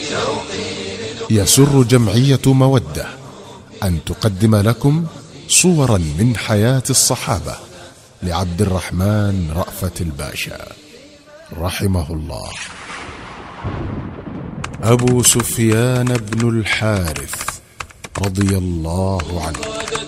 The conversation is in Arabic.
يسر جمعية مودة أن تقدم لكم صورا من حياة الصحابة لعبد الرحمن رأفت الباشا رحمه الله. أبو سفيان بن الحارث رضي الله عنه